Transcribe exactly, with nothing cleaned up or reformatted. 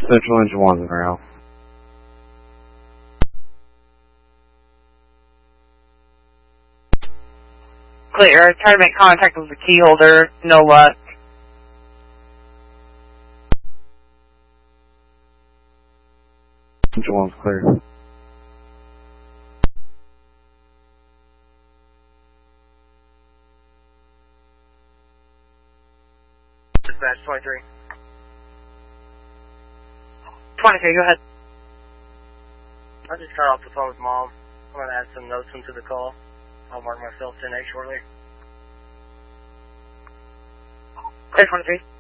Central Engine one's in rail. Clear. I tried to make contact with the key holder. No luck. Engine one's clear. Dispatch twenty-three. twenty-three, go ahead. I just got off the phone with Mom. I'm going to add some notes into the call. I'll mark myself ten A shortly. Clear twenty-three.